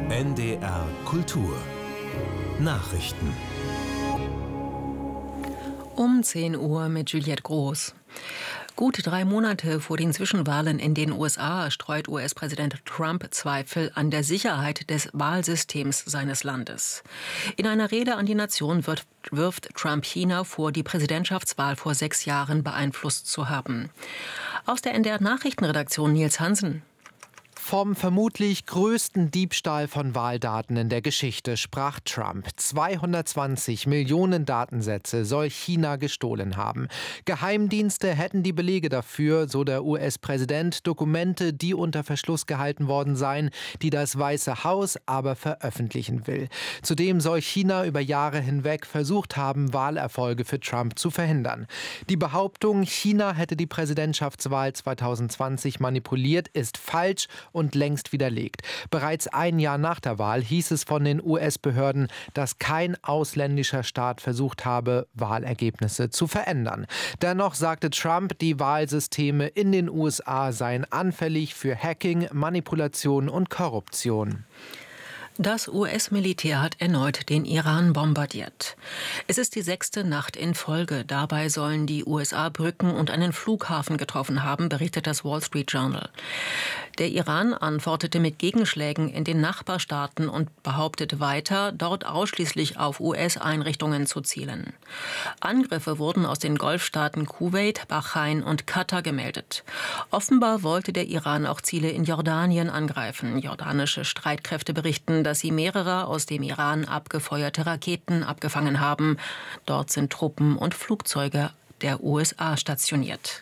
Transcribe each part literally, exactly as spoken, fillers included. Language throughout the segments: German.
N D R Kultur Nachrichten Um zehn Uhr mit Juliette Groß. Gut drei Monate vor den Zwischenwahlen in den U S A streut U S-Präsident Trump Zweifel an der Sicherheit des Wahlsystems seines Landes. In einer Rede an die Nation wird, wirft Trump China vor, die Präsidentschaftswahl vor sechs Jahren beeinflusst zu haben. Aus der N D R-Nachrichtenredaktion Nils Hansen. Vom vermutlich größten Diebstahl von Wahldaten in der Geschichte sprach Trump. zweihundertzwanzig Millionen Datensätze soll China gestohlen haben. Geheimdienste hätten die Belege dafür, so der U S-Präsident, Dokumente, die unter Verschluss gehalten worden seien, die das Weiße Haus aber veröffentlichen will. Zudem soll China über Jahre hinweg versucht haben, Wahlerfolge für Trump zu verhindern. Die Behauptung, China hätte die Präsidentschaftswahl zweitausendzwanzig manipuliert, ist falsch und längst widerlegt. Bereits ein Jahr nach der Wahl hieß es von den U S-Behörden, dass kein ausländischer Staat versucht habe, Wahlergebnisse zu verändern. Dennoch sagte Trump, die Wahlsysteme in den U S A seien anfällig für Hacking, Manipulation und Korruption. Das U S-Militär hat erneut den Iran bombardiert. Es ist die sechste Nacht in Folge. Dabei sollen die U S A Brücken und einen Flughafen getroffen haben, berichtet das Wall Street Journal. Der Iran antwortete mit Gegenschlägen in den Nachbarstaaten und behauptet weiter, dort ausschließlich auf U S-Einrichtungen zu zielen. Angriffe wurden aus den Golfstaaten Kuwait, Bahrain und Katar gemeldet. Offenbar wollte der Iran auch Ziele in Jordanien angreifen. Jordanische Streitkräfte berichten, dass sie mehrere aus dem Iran abgefeuerte Raketen abgefangen haben. Dort sind Truppen und Flugzeuge der U S A stationiert.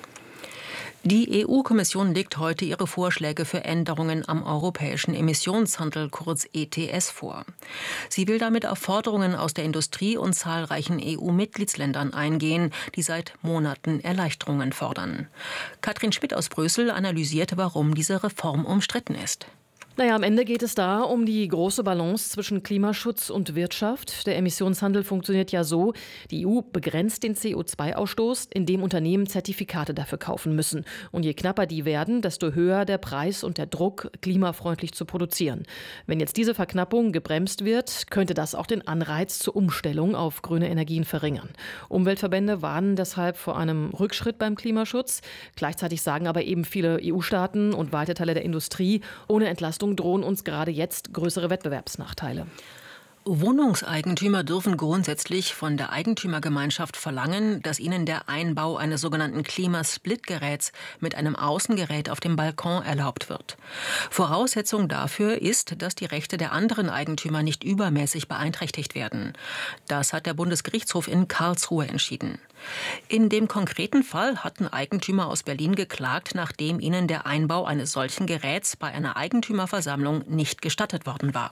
Die E U-Kommission legt heute ihre Vorschläge für Änderungen am europäischen Emissionshandel, kurz E T S, vor. Sie will damit auf Forderungen aus der Industrie und zahlreichen E U-Mitgliedsländern eingehen, die seit Monaten Erleichterungen fordern. Katrin Schmidt aus Brüssel analysierte, warum diese Reform umstritten ist. Naja, am Ende geht es da um die große Balance zwischen Klimaschutz und Wirtschaft. Der Emissionshandel funktioniert ja so: Die E U begrenzt den C O zwei Ausstoß, indem Unternehmen Zertifikate dafür kaufen müssen. Und je knapper die werden, desto höher der Preis und der Druck, klimafreundlich zu produzieren. Wenn jetzt diese Verknappung gebremst wird, könnte das auch den Anreiz zur Umstellung auf grüne Energien verringern. Umweltverbände warnen deshalb vor einem Rückschritt beim Klimaschutz. Gleichzeitig sagen aber eben viele E U-Staaten und weite Teile der Industrie, ohne Entlastung drohen uns gerade jetzt größere Wettbewerbsnachteile. Wohnungseigentümer dürfen grundsätzlich von der Eigentümergemeinschaft verlangen, dass ihnen der Einbau eines sogenannten Klimasplitgeräts mit einem Außengerät auf dem Balkon erlaubt wird. Voraussetzung dafür ist, dass die Rechte der anderen Eigentümer nicht übermäßig beeinträchtigt werden. Das hat der Bundesgerichtshof in Karlsruhe entschieden. In dem konkreten Fall hatten Eigentümer aus Berlin geklagt, nachdem ihnen der Einbau eines solchen Geräts bei einer Eigentümerversammlung nicht gestattet worden war.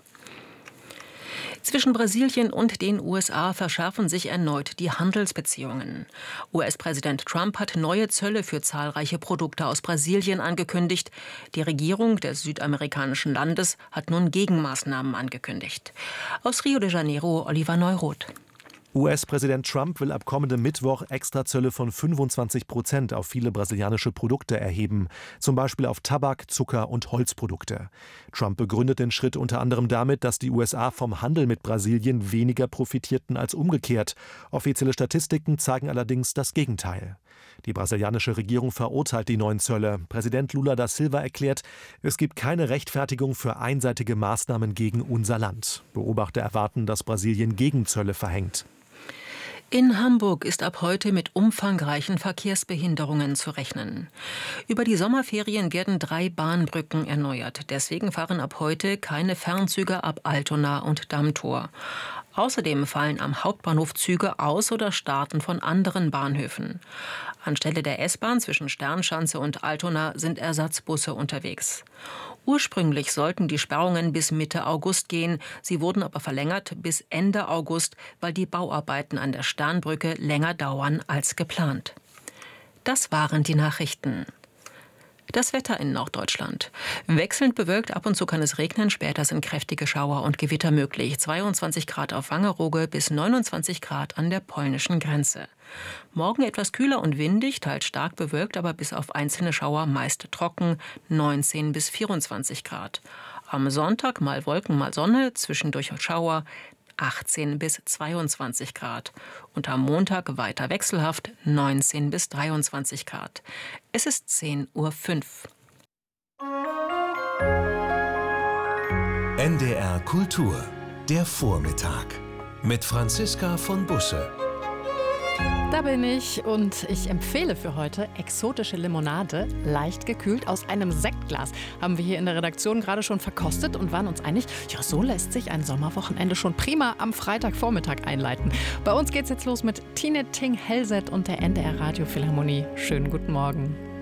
Zwischen Brasilien und den U S A verschärfen sich erneut die Handelsbeziehungen. U S-Präsident Trump hat neue Zölle für zahlreiche Produkte aus Brasilien angekündigt. Die Regierung des südamerikanischen Landes hat nun Gegenmaßnahmen angekündigt. Aus Rio de Janeiro, Oliver Neuroth. U S-Präsident Trump will ab kommendem Mittwoch Extrazölle von fünfundzwanzig Prozent auf viele brasilianische Produkte erheben, zum Beispiel auf Tabak, Zucker und Holzprodukte. Trump begründet den Schritt unter anderem damit, dass die U S A vom Handel mit Brasilien weniger profitierten als umgekehrt. Offizielle Statistiken zeigen allerdings das Gegenteil. Die brasilianische Regierung verurteilt die neuen Zölle. Präsident Lula da Silva erklärt, es gibt keine Rechtfertigung für einseitige Maßnahmen gegen unser Land. Beobachter erwarten, dass Brasilien Gegenzölle verhängt. In Hamburg ist ab heute mit umfangreichen Verkehrsbehinderungen zu rechnen. Über die Sommerferien werden drei Bahnbrücken erneuert. Deswegen fahren ab heute keine Fernzüge ab Altona und Dammtor. Außerdem fallen am Hauptbahnhof Züge aus oder starten von anderen Bahnhöfen. Anstelle der S-Bahn zwischen Sternschanze und Altona sind Ersatzbusse unterwegs. Ursprünglich sollten die Sperrungen bis Mitte August gehen. Sie wurden aber verlängert bis Ende August, weil die Bauarbeiten an der Sternbrücke länger dauern als geplant. Das waren die Nachrichten. Das Wetter in Norddeutschland. Wechselnd bewölkt, ab und zu kann es regnen, später sind kräftige Schauer und Gewitter möglich. zweiundzwanzig Grad auf Wangerooge bis neunundzwanzig Grad an der polnischen Grenze. Morgen etwas kühler und windig, teils stark bewölkt, aber bis auf einzelne Schauer meist trocken, neunzehn bis vierundzwanzig Grad. Am Sonntag mal Wolken, mal Sonne, zwischendurch Schauer, achtzehn bis zweiundzwanzig Grad. Und am Montag weiter wechselhaft, neunzehn bis dreiundzwanzig Grad. Es ist zehn Uhr fünf. N D R Kultur, der Vormittag. Mit Franziska von Busse. Da bin ich und ich empfehle für heute exotische Limonade, leicht gekühlt aus einem Sektglas. Haben wir hier in der Redaktion gerade schon verkostet und waren uns einig, ja, so lässt sich ein Sommerwochenende schon prima am Freitagvormittag einleiten. Bei uns geht's jetzt los mit Tine Ting Hellset und der N D R Radiophilharmonie. Schönen guten Morgen.